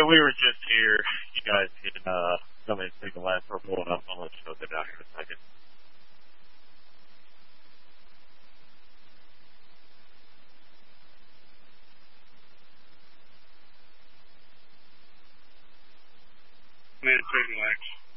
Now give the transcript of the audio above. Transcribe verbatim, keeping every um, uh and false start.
Yeah, we were just here. You guys can uh, come in and take the last for pulling up. I'll let you know they're down here in a second. Man, taking wax.